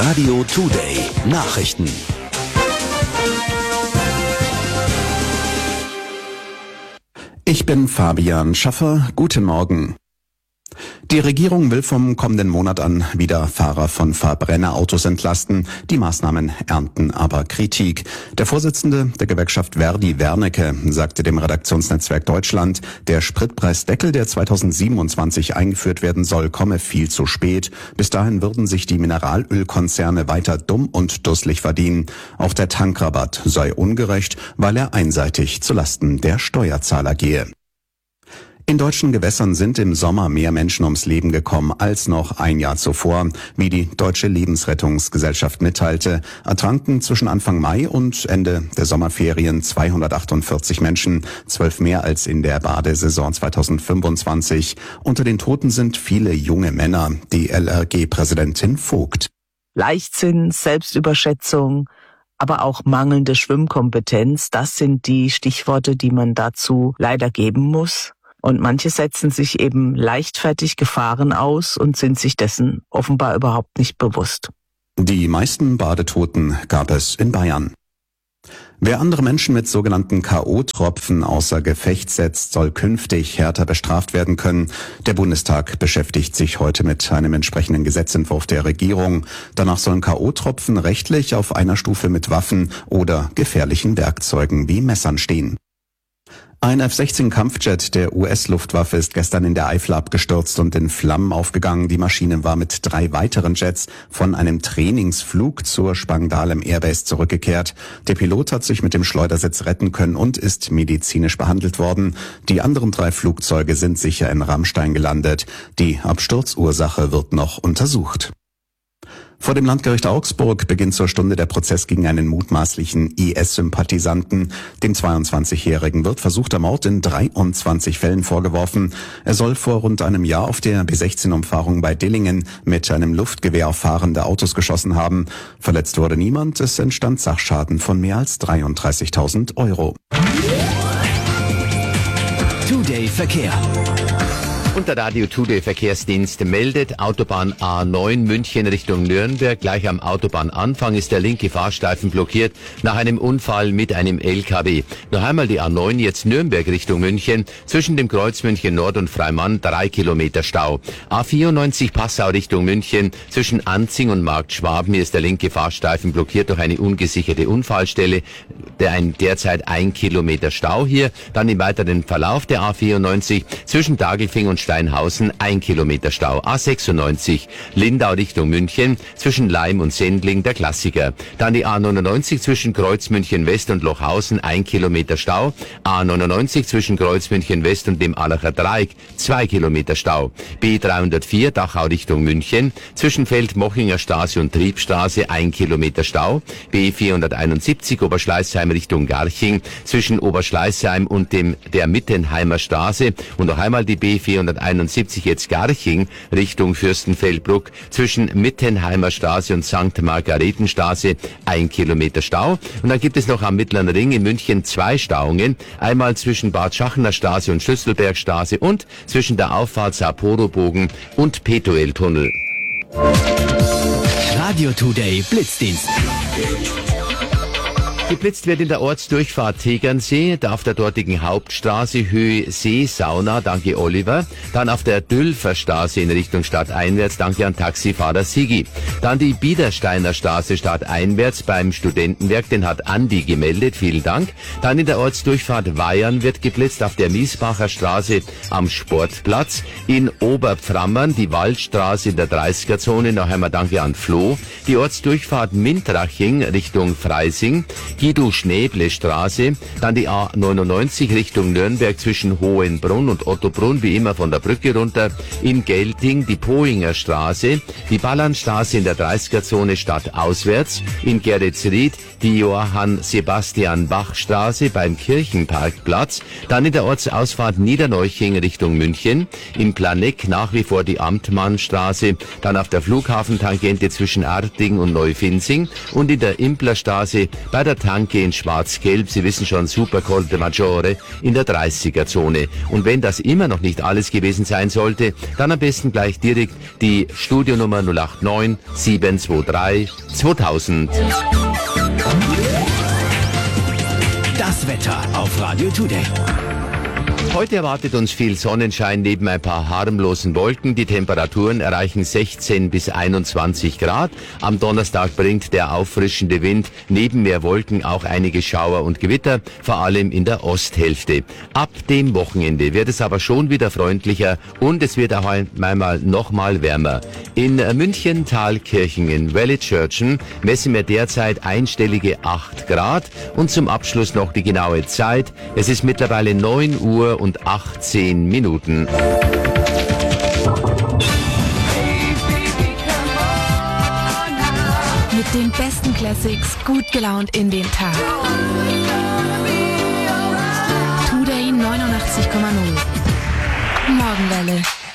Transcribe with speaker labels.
Speaker 1: Radio Today Nachrichten.
Speaker 2: Ich bin Fabian Schaffer. Guten Morgen. Die Regierung will vom kommenden Monat an wieder Fahrer von Verbrennerautos entlasten. Die Maßnahmen ernten aber Kritik. Der Vorsitzende der Gewerkschaft Verdi, Wernicke, sagte dem Redaktionsnetzwerk Deutschland, der Spritpreisdeckel, der 2027 eingeführt werden soll, komme viel zu spät. Bis dahin würden sich die Mineralölkonzerne weiter dumm und dusselig verdienen. Auch der Tankrabatt sei ungerecht, weil er einseitig zulasten der Steuerzahler gehe. In deutschen Gewässern sind im Sommer mehr Menschen ums Leben gekommen als noch ein Jahr zuvor. Wie die Deutsche Lebensrettungsgesellschaft mitteilte, ertranken zwischen Anfang Mai und Ende der Sommerferien 248 Menschen, 12 mehr als in der Badesaison 2025. Unter den Toten sind viele junge Männer. Die LRG-Präsidentin Vogt.
Speaker 3: Leichtsinn, Selbstüberschätzung, aber auch mangelnde Schwimmkompetenz, das sind die Stichworte, die man dazu leider geben muss. Und manche setzen sich eben leichtfertig Gefahren aus und sind sich dessen offenbar überhaupt nicht bewusst.
Speaker 2: Die meisten Badetoten gab es in Bayern. Wer andere Menschen mit sogenannten K.O.-Tropfen außer Gefecht setzt, soll künftig härter bestraft werden können. Der Bundestag beschäftigt sich heute mit einem entsprechenden Gesetzentwurf der Regierung. Danach sollen K.O.-Tropfen rechtlich auf einer Stufe mit Waffen oder gefährlichen Werkzeugen wie Messern stehen. Ein F-16-Kampfjet der US-Luftwaffe ist gestern in der Eifel abgestürzt und in Flammen aufgegangen. Die Maschine war mit 3 weiteren Jets von einem Trainingsflug zur Spangdahlem Airbase zurückgekehrt. Der Pilot hat sich mit dem Schleudersitz retten können und ist medizinisch behandelt worden. Die anderen 3 Flugzeuge sind sicher in Ramstein gelandet. Die Absturzursache wird noch untersucht. Vor dem Landgericht Augsburg beginnt zur Stunde der Prozess gegen einen mutmaßlichen IS-Sympathisanten. Dem 22-Jährigen wird versuchter Mord in 23 Fällen vorgeworfen. Er soll vor rund einem Jahr auf der B16-Umfahrung bei Dillingen mit einem Luftgewehr auf fahrende Autos geschossen haben. Verletzt wurde niemand, es entstand Sachschaden von mehr als 33.000 Euro.
Speaker 1: Today Verkehr.
Speaker 4: Und der Radio Today Verkehrsdienst meldet, Autobahn A9 München Richtung Nürnberg. Gleich am Autobahnanfang ist der linke Fahrstreifen blockiert nach einem Unfall mit einem LKW. Noch einmal die A9 jetzt Nürnberg Richtung München. Zwischen dem Kreuz München Nord und Freimann 3 Kilometer Stau. A94 Passau Richtung München. Zwischen Anzing und Markt Schwaben ist der linke Fahrstreifen blockiert durch eine ungesicherte Unfallstelle. Derzeit 1 Kilometer Stau hier. Dann im weiteren Verlauf der A94 zwischen Dagelfing und Steinhausen 1 Kilometer Stau. A96 Lindau Richtung München zwischen Laim und Sendling der Klassiker. Dann die A99 zwischen Kreuz München West und Lochhausen 1 Kilometer Stau. A99 zwischen Kreuz München West und dem Allacher Dreieck 2 Kilometer Stau. B304 Dachau Richtung München zwischen Feldmochinger Straße und Triebstraße 1 Kilometer Stau. B471 Oberschleißheim Richtung Garching zwischen Oberschleißheim und der Mittenheimer Straße und noch einmal die B471 jetzt Garching Richtung Fürstenfeldbruck zwischen Mittenheimer Straße und St. Margaretenstraße 1 Kilometer Stau. Und dann gibt es noch am Mittleren Ring in München 2 Stauungen. Einmal zwischen Bad Schachener Straße und Schlüsselbergstraße und zwischen der Auffahrt Sapporo-Bogen und Petuel-Tunnel.
Speaker 1: Radio Today Blitzdienst.
Speaker 4: Geblitzt wird in der Ortsdurchfahrt Tegernsee, da auf der dortigen Hauptstraße Höhe Seesauna, danke Oliver. Dann auf der Dülfer Straße in Richtung stadteinwärts, danke an Taxifahrer Sigi. Dann die Biedersteiner Straße stadteinwärts beim Studentenwerk, den hat Andi gemeldet, vielen Dank. Dann in der Ortsdurchfahrt Weyern wird geblitzt auf der Miesbacher Straße am Sportplatz. In Oberpframmern die Waldstraße in der 30er-Zone, noch einmal danke an Flo. Die Ortsdurchfahrt Mintraching Richtung Freising. Guido-Schnäble-Straße, dann die A99 Richtung Nürnberg zwischen Hohenbrunn und Ottobrunn, wie immer von der Brücke runter, in Gelting die Pohinger Straße, die Ballernstraße in der 30er-Zone stadtauswärts, in Geretsried die Johann-Sebastian-Bach-Straße beim Kirchenparkplatz, dann in der Ortsausfahrt Niederneuching Richtung München, im Planegg nach wie vor die Amtmannstraße, dann auf der Flughafentangente zwischen Arting und Neufinzing und in der Implerstraße bei der Tanke in schwarz-gelb, Sie wissen schon, Supercolte Maggiore, in der 30er-Zone. Und wenn das immer noch nicht alles gewesen sein sollte, dann am besten gleich direkt die Studionummer 089 723 2000.
Speaker 1: Das Wetter auf Radio Today.
Speaker 4: Heute erwartet uns viel Sonnenschein neben ein paar harmlosen Wolken. Die Temperaturen erreichen 16 bis 21 Grad. Am Donnerstag bringt der auffrischende Wind neben mehr Wolken auch einige Schauer und Gewitter, vor allem in der Osthälfte. Ab dem Wochenende wird es aber schon wieder freundlicher und es wird auch einmal nochmal wärmer. In München, Thalkirchen, in Wellitzschörtchen messen wir derzeit einstellige 8 Grad. Und zum Abschluss noch die genaue Zeit. Es ist mittlerweile 9 Uhr und 18 Minuten.
Speaker 5: Mit den besten Classics gut gelaunt in den Tag. Today 89,0. Morgenwelle.